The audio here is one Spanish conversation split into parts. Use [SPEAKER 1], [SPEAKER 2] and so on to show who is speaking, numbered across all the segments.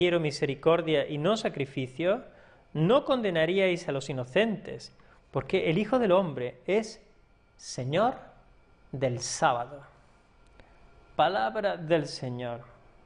[SPEAKER 1] quiero misericordia y no sacrificio, no condenaríais a los inocentes, porque el Hijo del Hombre es Señor del sábado. Palabra del Señor.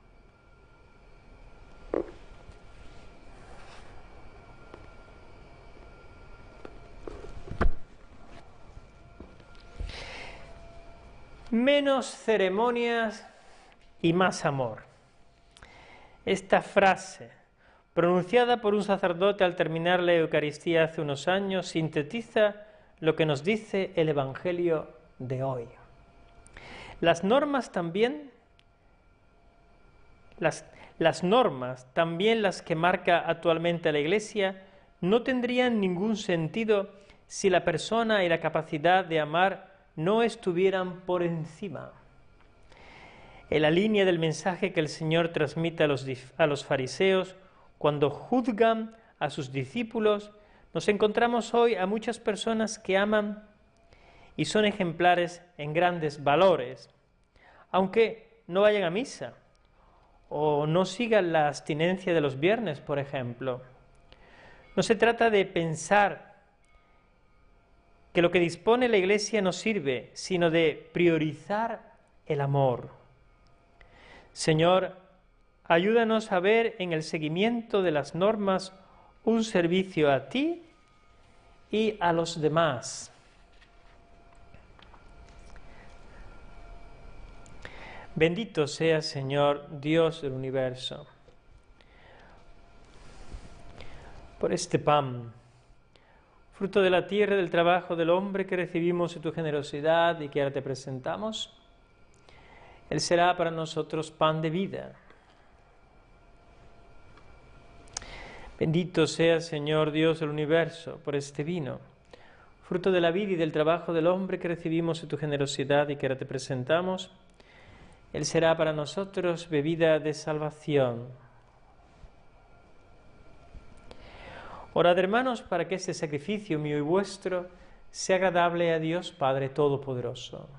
[SPEAKER 1] Menos ceremonias y más amor. Esta frase, pronunciada por un sacerdote al terminar la Eucaristía hace unos años, sintetiza lo que nos dice el Evangelio de hoy. Las normas también, las que marca actualmente la Iglesia, no tendrían ningún sentido si la persona y la capacidad de amar no estuvieran por encima. En la línea del mensaje que el Señor transmite a los fariseos cuando juzgan a sus discípulos, nos encontramos hoy a muchas personas que aman y son ejemplares en grandes valores, aunque no vayan a misa o no sigan la abstinencia de los viernes, por ejemplo. No se trata de pensar que lo que dispone la Iglesia no sirve, sino de priorizar el amor. Señor, ayúdanos a ver en el seguimiento de las normas un servicio a ti y a los demás. Bendito sea, Señor, Dios del universo, por este pan, fruto de la tierra, del trabajo del hombre que recibimos de tu generosidad y que ahora te presentamos. Él será para nosotros pan de vida. Bendito sea, Señor Dios del universo, por este vino, fruto de la vida y del trabajo del hombre que recibimos de tu generosidad y que ahora te presentamos. Él será para nosotros bebida de salvación. Orad, hermanos, para que este sacrificio mío y vuestro sea agradable a Dios Padre Todopoderoso.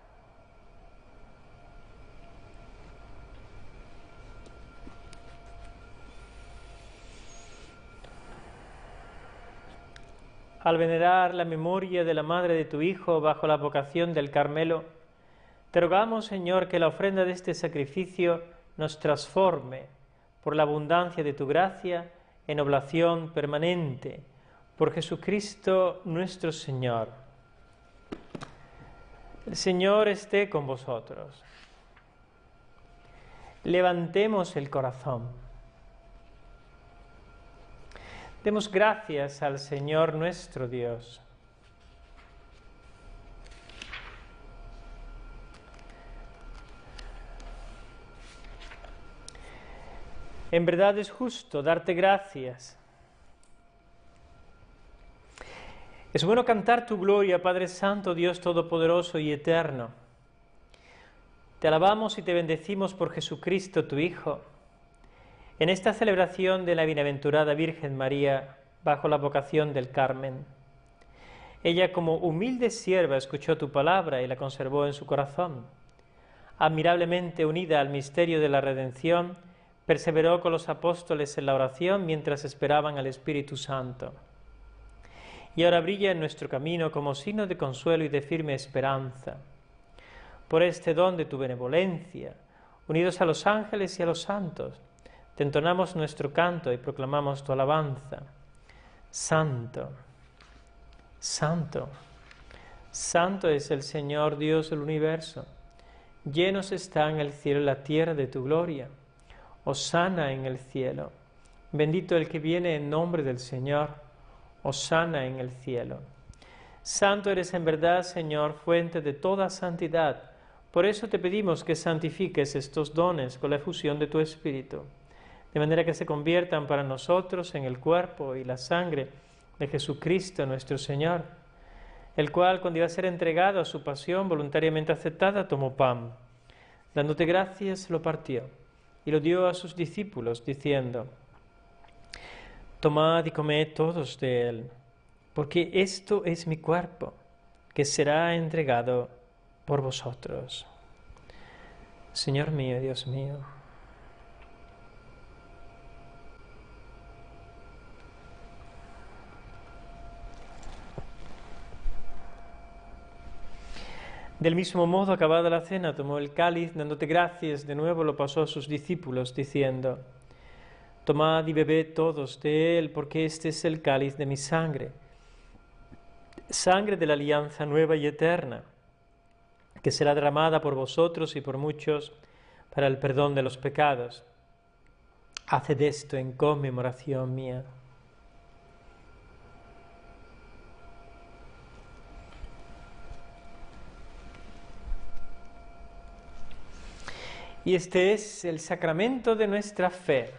[SPEAKER 1] Al venerar la memoria de la madre de tu Hijo bajo la vocación del Carmelo, te rogamos, Señor, que la ofrenda de este sacrificio nos transforme por la abundancia de tu gracia en oblación permanente, por Jesucristo nuestro Señor. El Señor esté con vosotros. Levantemos el corazón. Demos gracias al Señor nuestro Dios. En verdad es justo darte gracias. Es bueno cantar tu gloria, Padre Santo, Dios Todopoderoso y Eterno. Te alabamos y te bendecimos por Jesucristo, tu Hijo, en esta celebración de la bienaventurada Virgen María bajo la vocación del Carmen. Ella, como humilde sierva, escuchó tu palabra y la conservó en su corazón. Admirablemente unida al misterio de la redención, perseveró con los apóstoles en la oración mientras esperaban al Espíritu Santo. Y ahora brilla en nuestro camino como signo de consuelo y de firme esperanza. Por este don de tu benevolencia, unidos a los ángeles y a los santos, te entonamos nuestro canto y proclamamos tu alabanza. Santo, Santo, Santo es el Señor Dios del universo. Llenos están el cielo y la tierra de tu gloria. Hosana en el cielo. Bendito el que viene en nombre del Señor. Hosana en el cielo. Santo eres en verdad, Señor, fuente de toda santidad. Por eso te pedimos que santifiques estos dones con la efusión de tu Espíritu, de manera que se conviertan para nosotros en el cuerpo y la sangre de Jesucristo nuestro Señor, el cual, cuando iba a ser entregado a su pasión voluntariamente aceptada, tomó pan. Dándote gracias, lo partió y lo dio a sus discípulos, diciendo: Tomad y comed todos de él, porque esto es mi cuerpo, que será entregado por vosotros. Señor mío, Dios mío, Del mismo modo, acabada la cena, tomó el cáliz, dándote gracias, de nuevo lo pasó a sus discípulos, diciendo: Tomad y bebed todos de él, porque este es el cáliz de mi sangre, sangre de la alianza nueva y eterna, que será derramada por vosotros y por muchos para el perdón de los pecados. Haced esto en conmemoración mía. Y este es el sacramento de nuestra fe.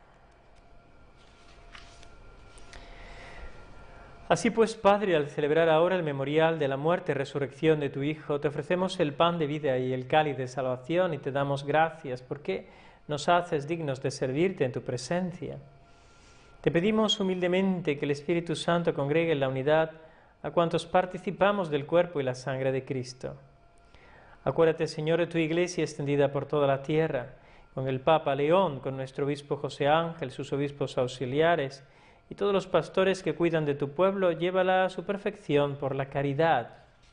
[SPEAKER 1] Así pues, Padre, al celebrar ahora el memorial de la muerte y resurrección de tu Hijo, te ofrecemos el pan de vida y el cáliz de salvación y te damos gracias porque nos haces dignos de servirte en tu presencia. Te pedimos humildemente que el Espíritu Santo congregue en la unidad a cuantos participamos del cuerpo y la sangre de Cristo. Acuérdate, Señor, de tu Iglesia extendida por toda la tierra, con el Papa León, con nuestro obispo José Ángel, sus obispos auxiliares, y todos los pastores que cuidan de tu pueblo, llévala a su perfección por la caridad.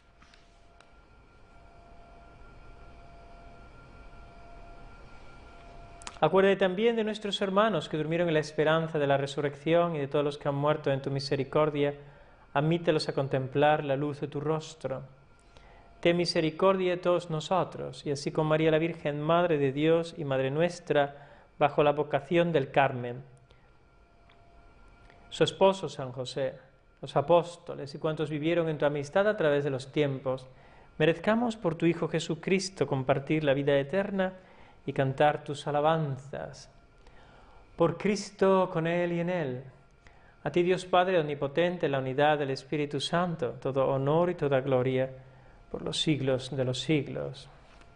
[SPEAKER 1] Acuérdate también de nuestros hermanos que durmieron en la esperanza de la resurrección y de todos los que han muerto en tu misericordia. Admítelos a contemplar la luz de tu rostro. Ten misericordia de todos nosotros, y así con María la Virgen, Madre de Dios y Madre nuestra, bajo la vocación del Carmen, su esposo San José, los apóstoles y cuantos vivieron en tu amistad a través de los tiempos, merezcamos por tu Hijo Jesucristo compartir la vida eterna y cantar tus alabanzas. Por Cristo, con Él y en Él. A ti, Dios Padre omnipotente, en la unidad del Espíritu Santo, todo honor y toda gloria por los siglos de los siglos.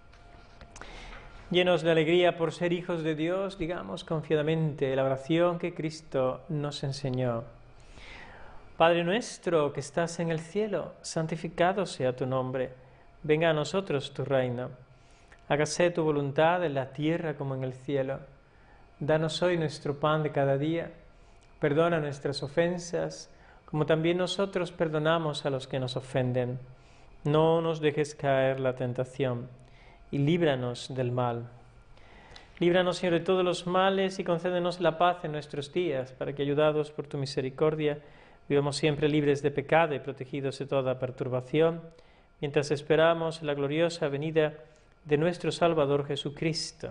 [SPEAKER 1] Llenos de alegría por ser hijos de Dios, digamos confiadamente la oración que Cristo nos enseñó. Padre nuestro que estás en el cielo, santificado sea tu nombre. Venga a nosotros tu reino. Hágase tu voluntad en la tierra como en el cielo. Danos hoy nuestro pan de cada día. Perdona nuestras ofensas, como también nosotros perdonamos a los que nos ofenden. No nos dejes caer la tentación, y líbranos del mal. Líbranos, Señor, de todos los males y concédenos la paz en nuestros días, para que, ayudados por tu misericordia, vivamos siempre libres de pecado y protegidos de toda perturbación, mientras esperamos la gloriosa venida de nuestro Salvador Jesucristo.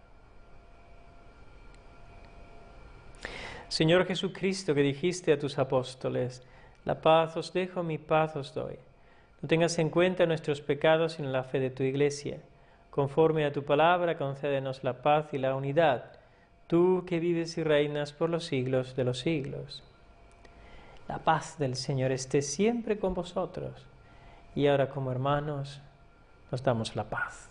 [SPEAKER 1] Señor Jesucristo, que dijiste a tus apóstoles: la paz os dejo, mi paz os doy. No tengas en cuenta nuestros pecados, sino la fe de tu Iglesia. Conforme a tu palabra, concédenos la paz y la unidad, tú que vives y reinas por los siglos de los siglos. La paz del Señor esté siempre con vosotros, y ahora como hermanos nos damos la paz.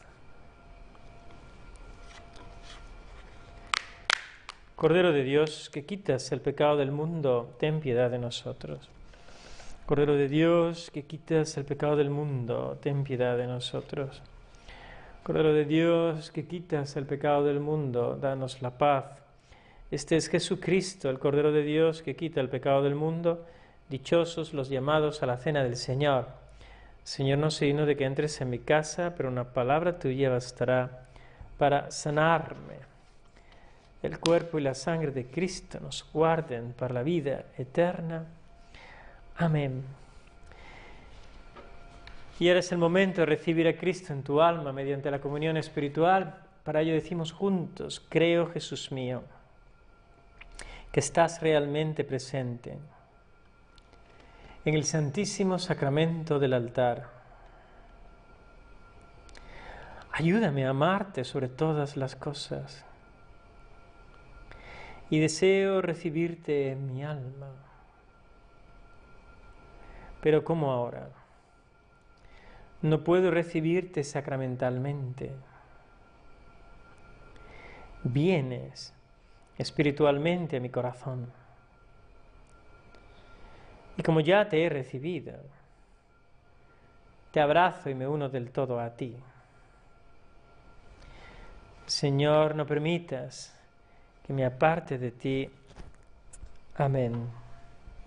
[SPEAKER 1] Cordero de Dios, que quitas el pecado del mundo, ten piedad de nosotros. Cordero de Dios, que quitas el pecado del mundo, ten piedad de nosotros. Cordero de Dios, que quitas el pecado del mundo, danos la paz. Este es Jesucristo, el Cordero de Dios, que quita el pecado del mundo. Dichosos los llamados a la cena del Señor. Señor, no soy digno de que entres en mi casa, pero una palabra tuya bastará para sanarme. El cuerpo y la sangre de Cristo nos guarden para la vida eterna. Amén. Y ahora es el momento de recibir a Cristo en tu alma mediante la comunión espiritual. Para ello decimos juntos: creo, Jesús mío, que estás realmente presente en el Santísimo Sacramento del altar. Ayúdame a amarte sobre todas las cosas y deseo recibirte en mi alma. Pero ¿cómo ahora? No puedo recibirte sacramentalmente. Vienes espiritualmente a mi corazón. Y como ya te he recibido, te abrazo y me uno del todo a ti. Señor, no permitas que me aparte de ti. Amén.